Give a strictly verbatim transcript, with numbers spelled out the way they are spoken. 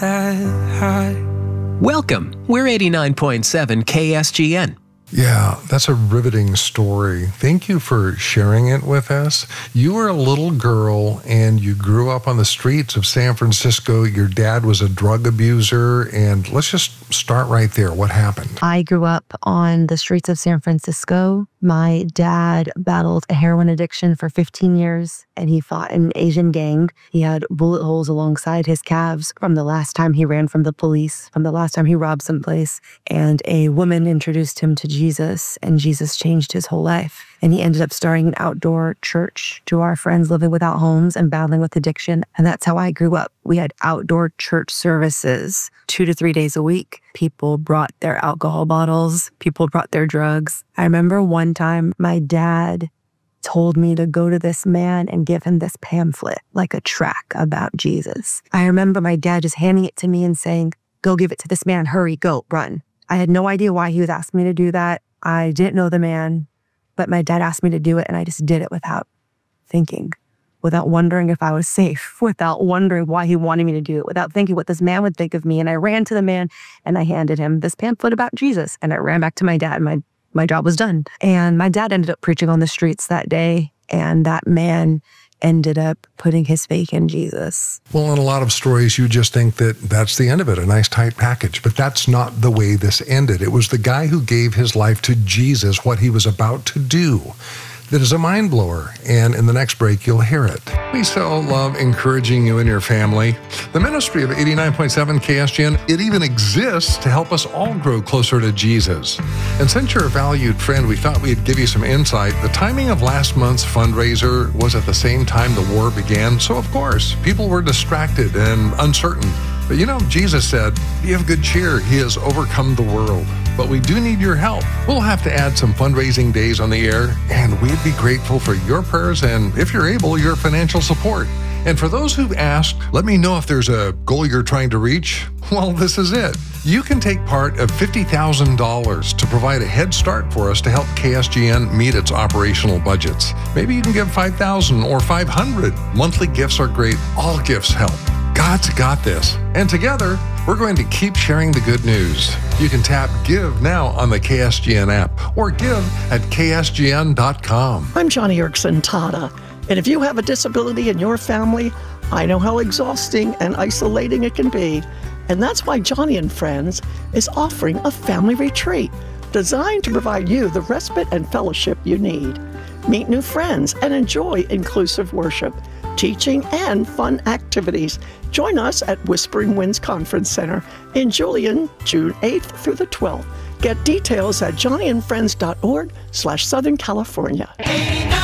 that high. Welcome. We're eighty-nine point seven K S G N. Yeah, that's a riveting story. Thank you for sharing it with us. You were a little girl and you grew up on the streets of San Francisco. Your dad was a drug abuser. And let's just start right there. What happened? I grew up on the streets of San Francisco. My dad battled a heroin addiction for fifteen years, and he fought an Asian gang. He had bullet holes alongside his calves from the last time he ran from the police, from the last time he robbed someplace. And a woman introduced him to Jesus, and Jesus changed his whole life. And he ended up starting an outdoor church to our friends living without homes and battling with addiction. And that's how I grew up. We had outdoor church services two to three days a week. People brought their alcohol bottles. People brought their drugs. I remember one time my dad told me to go to this man and give him this pamphlet, like a tract about Jesus. I remember my dad just handing it to me and saying, "Go give it to this man. Hurry, go, run." I had no idea why he was asking me to do that. I didn't know the man, but my dad asked me to do it, and I just did it without thinking, without wondering if I was safe, without wondering why he wanted me to do it, without thinking what this man would think of me. And I ran to the man, and I handed him this pamphlet about Jesus, and I ran back to my dad. My my job was done. And my dad ended up preaching on the streets that day, and that man ended up putting his faith in Jesus. Well, in a lot of stories, you just think that that's the end of it, a nice tight package. But that's not the way this ended. It was the guy who gave his life to Jesus, what he was about to do, that is a mind blower. And in the next break, you'll hear it. We so love encouraging you and your family. The ministry of eighty-nine point seven K S G N, it even exists to help us all grow closer to Jesus. And since you're a valued friend, we thought we'd give you some insight. The timing of last month's fundraiser was at the same time the war began. So of course, people were distracted and uncertain. But you know, Jesus said, "Be of good cheer. He has overcome the world." But we do need your help. We'll have to add some fundraising days on the air, and we'd be grateful for your prayers and, if you're able, your financial support. And for those who've asked, let me know if there's a goal you're trying to reach. Well, this is it. You can take part of fifty thousand dollars to provide a head start for us to help K S G N meet its operational budgets. Maybe you can give five thousand dollars or five hundred dollars. Monthly gifts are great. All gifts help. God's got this. And together, we're going to keep sharing the good news. You can tap Give Now on the K S G N app or give at K S G N dot com. I'm Johnny Erickson Tada, and if you have a disability in your family, I know how exhausting and isolating it can be. And that's why Johnny and Friends is offering a family retreat designed to provide you the respite and fellowship you need. Meet new friends and enjoy inclusive worship, teaching, and fun activities. Join us at Whispering Winds Conference Center in Julian, June eighth through the twelfth. Get details at johnny and friends dot org slash Southern California.